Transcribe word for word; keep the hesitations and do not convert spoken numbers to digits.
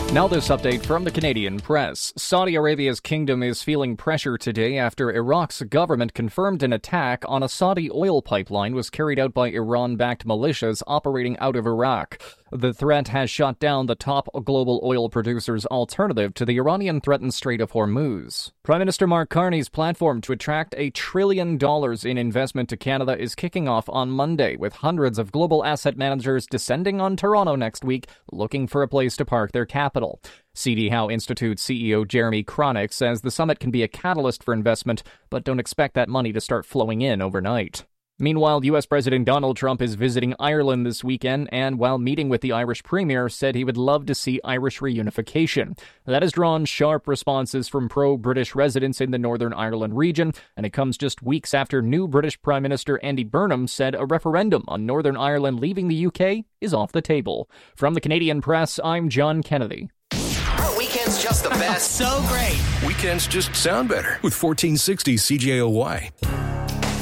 Now this update from the Canadian press. Saudi Arabia's kingdom is feeling pressure today after Iraq's government confirmed an attack on a Saudi oil pipeline was carried out by Iran-backed militias operating out of Iraq. The threat has shut down the top global oil producer's alternative to the Iranian-threatened Strait of Hormuz. Prime Minister Mark Carney's platform to attract a trillion dollars in investment to Canada is kicking off on Monday, with hundreds of global asset managers descending on Toronto next week, looking for a place to park their capital. C D Howe Institute C E O Jeremy Cronick says the summit can be a catalyst for investment, but don't expect that money to start flowing in overnight. Meanwhile, U S President Donald Trump is visiting Ireland this weekend and, while meeting with the Irish Premier, said he would love to see Irish reunification. That has drawn sharp responses from pro-British residents in the Northern Ireland region, and it comes just weeks after new British Prime Minister Andy Burnham said a referendum on Northern Ireland leaving the U K is off the table. From the Canadian Press, I'm John Kennedy. Weekends just the best. So great. Weekends just sound better with fourteen sixty C J O Y.